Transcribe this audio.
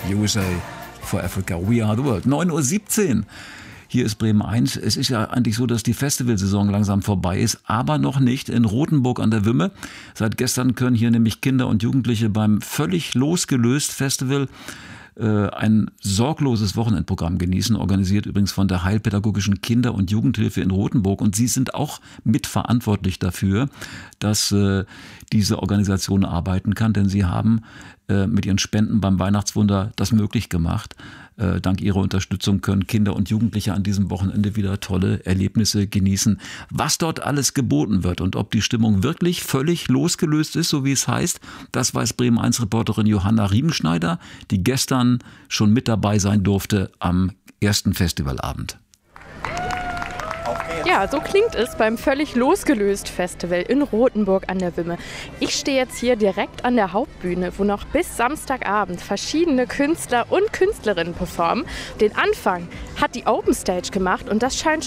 USA for Africa, we are the world. 9:17 Uhr. Hier ist Bremen 1. Es ist ja eigentlich so, dass die Festivalsaison langsam vorbei ist, aber noch nicht in Rothenburg an der Wümme. Seit gestern können hier nämlich Kinder und Jugendliche beim völlig losgelöst Festival ein sorgloses Wochenendprogramm genießen, organisiert übrigens von der Heilpädagogischen Kinder- und Jugendhilfe in Rothenburg. Und sie sind auch mitverantwortlich dafür, dass diese Organisation arbeiten kann, denn sie haben mit ihren Spenden beim Weihnachtswunder das möglich gemacht. Dank ihrer Unterstützung können Kinder und Jugendliche an diesem Wochenende wieder tolle Erlebnisse genießen. Was dort alles geboten wird und ob die Stimmung wirklich völlig losgelöst ist, so wie es heißt, das weiß Bremen 1 Reporterin Johanna Riemenschneider, die gestern schon mit dabei sein durfte am ersten Festivalabend. Ja, so klingt es beim völlig losgelöst Festival in Rothenburg an der Wümme. Ich stehe jetzt hier direkt an der Hauptbühne, wo noch bis Samstagabend verschiedene Künstler und Künstlerinnen performen. Den Anfang hat die Open Stage gemacht und das scheint